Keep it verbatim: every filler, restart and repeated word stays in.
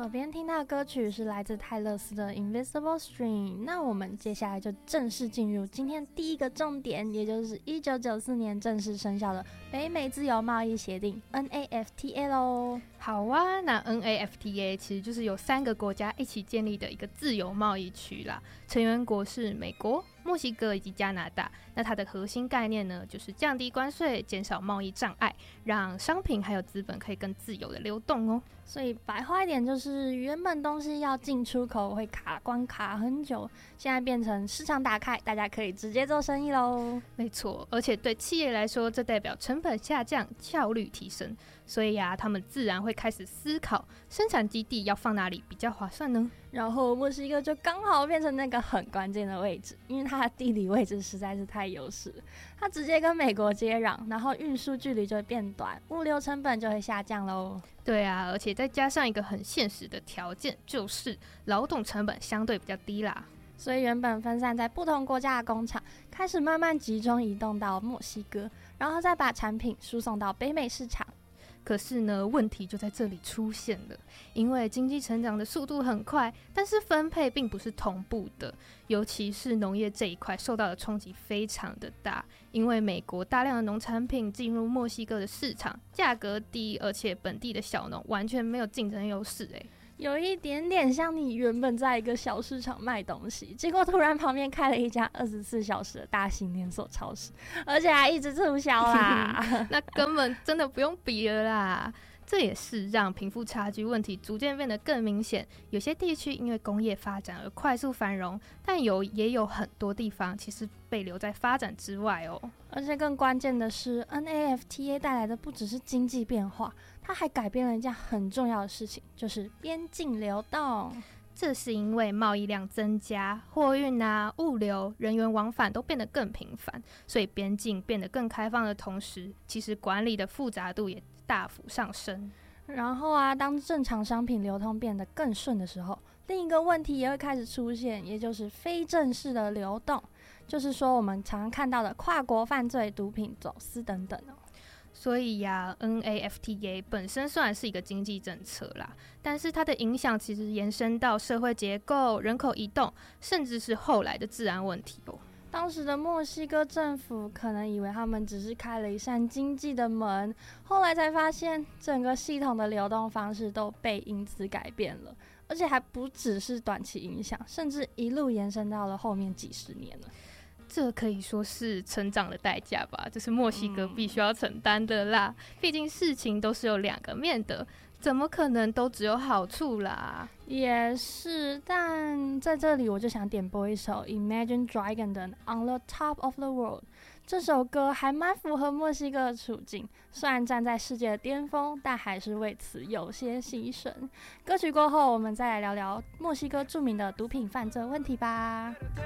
耳边听到的歌曲是来自泰勒斯的 Invisible String。 那我们接下来就正式进入今天第一个重点，也就是一九九四年正式生效的北美自由贸易协定 N A F T A 咯。 好啊，那 N A F T A 其实就是由三个国家一起建立的一个自由贸易区啦，成员国是美国、墨西哥以及加拿大。那它的核心概念呢，就是降低关税，减少贸易障碍，让商品还有资本可以更自由的流动哦。 所以白话一点就是，原本东西要进出口会卡关卡很久，现在变成市场打开，大家可以直接做生意咯。 没错，而且对企业来说，这代表成本下降，效率提升，所以啊，他们自然会开始思考生产基地要放哪里比较划算呢？ 然后墨西哥就刚好变成那个很关键的位置，因为它的地理位置实在是太优势了，它直接跟美国接壤，然后运输距离就会变短，物流成本就会下降咯。 对啊，而且再加上一个很现实的条件，就是劳动成本相对比较低啦。 所以原本分散在不同国家的工厂开始慢慢集中移动到墨西哥，然后再把产品输送到北美市场。 可是呢，问题就在这里出现了，因为经济成长的速度很快，但是分配并不是同步的，尤其是农业这一块受到的冲击非常的大，因为美国大量的农产品进入墨西哥的市场，价格低，而且本地的小农完全没有竞争优势欸。 有一点点像你原本在一个小市场卖东西，结果突然旁边开了一家二十四小时的大型连锁超市，而且还一直促销啦那根本真的不用比了啦。这也是让贫富差距问题逐渐变得更明显，有些地区因为工业发展而快速繁荣，但有也有很多地方其实被留在发展之外哦。 而且更关键的是 N A F T A 带来的不只是经济变化，它还改变了一件很重要的事情，就是边境流动。 这是因为贸易量增加，货运啊、物流、人员往返都变得更频繁，所以边境变得更开放的同时，其实管理的复杂度也大幅上升。 然后啊，当正常商品流通变得更顺的时候，另一个问题也会开始出现，也就是非正式的流动，就是说我们常常看到的跨国犯罪、毒品走私等等哦。 所以呀、啊、N A F T A 本身虽然是一个经济政策啦，但是它的影响其实延伸到社会结构、人口移动，甚至是后来的治安问题哦。 当时的墨西哥政府可能以为他们只是开了一扇经济的门，后来才发现整个系统的流动方式都被因此改变了，而且还不只是短期影响，甚至一路延伸到了后面几十年了。 这可以说是成长的代价吧，这是墨西哥必须要承担的啦。毕竟事情都是有两个面的，怎么可能都只有好处啦？ 也是，但在这里我就想点播一首 Imagine Dragon 的 On the Top of the World。 这首歌还蛮符合墨西哥的处境，虽然站在世界的巅峰，但还是为此有些牺牲。歌曲过后，我们再来聊聊墨西哥著名的毒品犯罪问题吧。